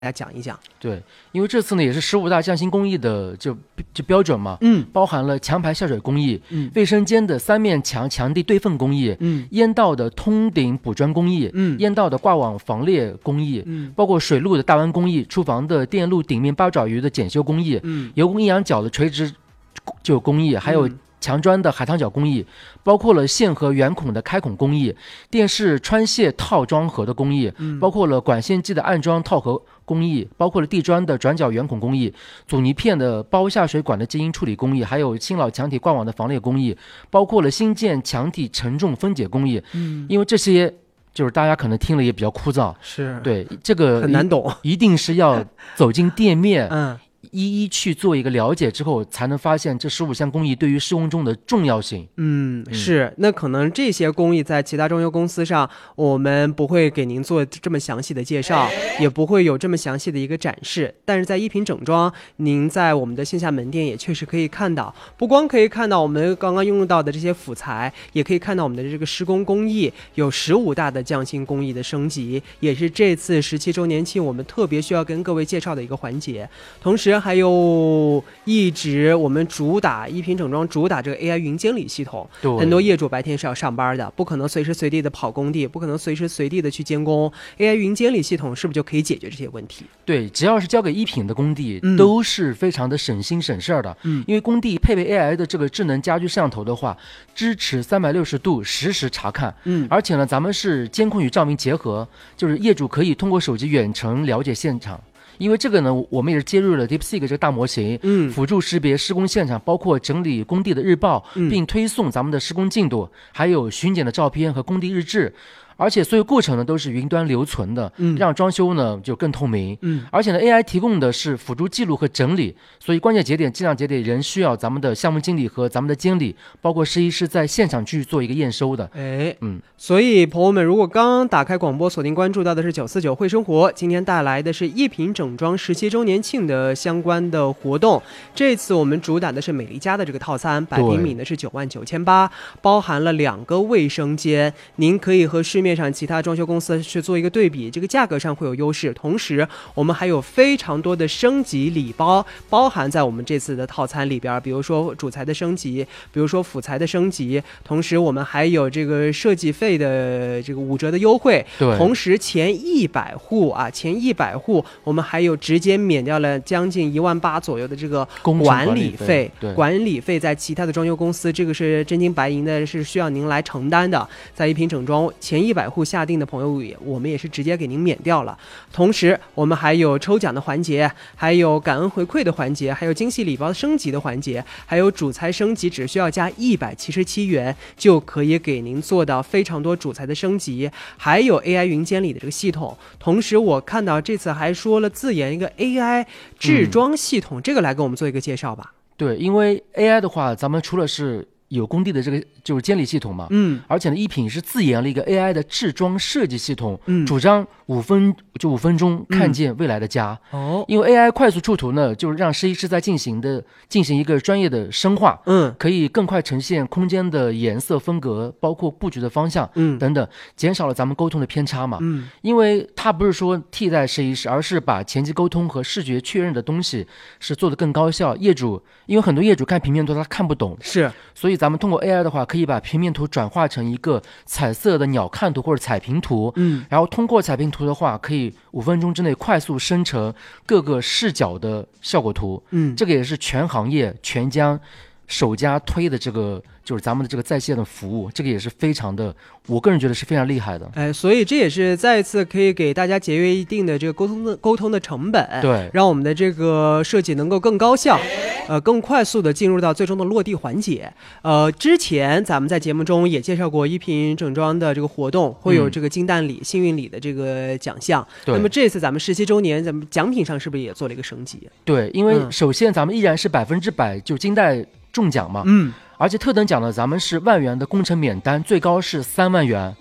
家讲一讲。 对，因为这次呢也是15大匠心工艺的就标准嘛，包含了强排下水工艺，卫生间的3面墙墙地对缝工艺，烟道的通顶补砖工艺，烟道的挂网防裂工艺，包括水路的大弯工艺，厨房的电路顶面八爪鱼的检修工艺，油工阴阳角的垂直就工艺，还有墙砖的海棠角工艺，包括了线盒圆孔的开孔工艺，电视穿卸套装盒的工艺，包括了管线机的安装套盒工艺，包括了地砖的转角圆孔工艺，阻尼片的包下水管的基因处理工艺，还有新老墙体挂网的防裂工艺，包括了新建墙体承重分解工艺。因为这些就是大家可能听了也比较枯燥， 是对这个很难懂， 一定是要走进店面一一去做一个了解之后，才能发现这15项工艺对于施工中的重要性。 是，那可能这些工艺在其他装修公司上，我们不会给您做这么详细的介绍，也不会有这么详细的一个展示。但是在一品整装，您在我们的线下门店也确实可以看到，不光可以看到我们刚刚用到的这些辅材，也可以看到我们的这个施工工艺，有15大的匠心工艺的升级，也是这次17周年庆我们特别需要跟各位介绍的一个环节。同时还有一直我们主打一品整装主打这个 AI 云监理系统，很多业主白天是要上班的，不可能随时随地的跑工地，不可能随时随地的去监工， AI 云监理系统是不是就可以解决这些问题？ 对，只要是交给一品的工地，都是非常的省心省事儿的。因为工地配备 AI 的这个智能家居摄像头的话，支持360度实时查看，而且呢咱们是监控与照明结合，就是业主可以通过手机远程了解现场。因为这个呢，我们也是接入了 DeepSeek 这个大模型，辅助识别施工现场，包括整理工地的日报，并推送咱们的施工进度，还有巡检的照片和工地日志。而且所有过程呢都是云端留存的，让装修呢就更透明。而且呢 AI 提供的是辅助记录和整理，所以关键节点计量节点仍需要咱们的项目经理和咱们的监理，包括设计师在现场去做一个验收的。 所以朋友们，如果刚打开广播锁定关注到的是949会生活，今天带来的是一品整装17周年庆的相关的活动。这次我们主打的是美丽家的这个套餐，100平米呢是99800，包含了2个卫生间，您可以和市面上其他装修公司去做一个对比，这个价格上会有优势。同时我们还有非常多的升级礼包包含在我们这次的套餐里边，比如说主材的升级，比如说辅材的升级，同时我们还有这个设计费的这个5折的优惠。同时前100户我们还有直接免掉了将近18000左右的这个管理费。管理费在其他的装修公司这个是真金白银的，是需要您来承担的。在一品整装前100户下定的朋友，我们也是直接给您免掉了。同时我们还有抽奖的环节，还有感恩回馈的环节，还有惊喜礼包升级的环节，还有主材升级只需要加177元就可以给您做到非常多主材的升级，还有 AI 云监理的这个系统。同时我看到这次还说了自研一个 AI 制装系统，这个来给我们做一个介绍吧。 对，因为 AI 的话，咱们除了是有工地的这个就是监理系统嘛，而且呢一品是自研了一个 AI 的制装设计系统，主张5分钟看见未来的家。因为 AI 快速出图呢，就是让设计师在进行一个专业的深化，可以更快呈现空间的颜色风格，包括布局的方向，等等，减少了咱们沟通的偏差嘛。因为它不是说替代设计师，而是把前期沟通和视觉确认的东西是做得更高效。因为很多业主看平面图他看不懂，所以咱们通过 AI 的话，可以把平面图转化成一个彩色的鸟瞰图或者彩屏图，然后通过彩屏图的话，可以5分钟之内快速生成各个视角的效果图。这个也是全行业全江首家推的这个就是咱们的这个在线的服务，这个也是非常的，我个人觉得是非常厉害的。 所以这也是再一次可以给大家节约一定的这个沟通的成本， 对， 让我们的这个设计能够更高效，更快速的进入到最终的落地环节。之前咱们在节目中也介绍过一品整装的这个活动，会有这个金蛋礼、幸运礼的这个奖项。那么这次咱们17周年，咱们奖品上是不是也做了一个升级？ 对，因为首先咱们依然是100%就金蛋中奖嘛，而且特等奖呢，咱们是1万元的工程免单，最高是3万元，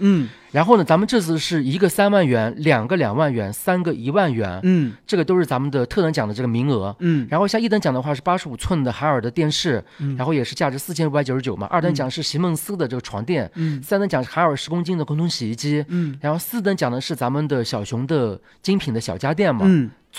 然后呢，咱们这次是一个3万元，2个2万元，3个1万元，这个都是咱们的特等奖的这个名额，然后像1等奖的话是85寸的海尔的电视，然后也是价值4599嘛，2等奖是席梦思的这个床垫，3等奖是海尔10公斤的滚筒洗衣机，然后4等奖呢是咱们的小熊的精品的小家电嘛，